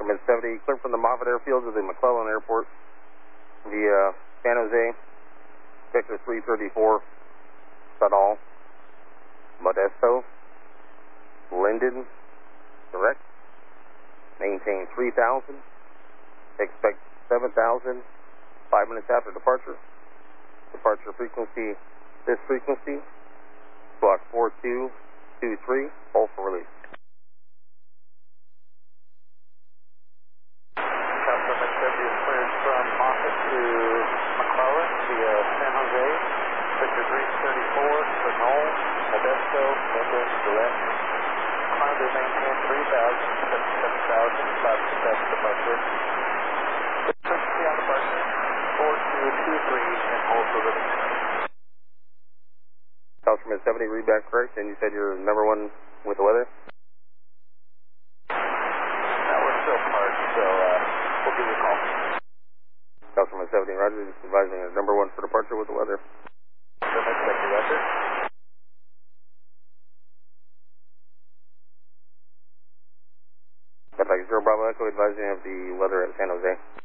Delta Mid-70, clear from the Moffitt Airfield to the McClellan Airport via San Jose, Victor 334, Sadal, Modesto, Linden, direct, maintain 3,000, expect 7,000, 5 minutes after departure. Departure frequency, this frequency, block 4223, hold for release. Delta Mid-70 is cleared from Moffitt to McClellan via San Jose, Victor 334, Sonol, Modesto, Linden, direct. Climb to maintain 3,000, 7,000, 5 minutes after departure. Frequency on departure, 4223, and hold for release. Delta Mid-70, read back correct, and you said you're number one with the weather? No, we're still parked, so we'll give you a call. Delta Mid-70, roger, just advising you're number one for departure with the weather. Delta Mid-70, roger. Got back 0 Bravo Echo, advising of the weather at San Jose.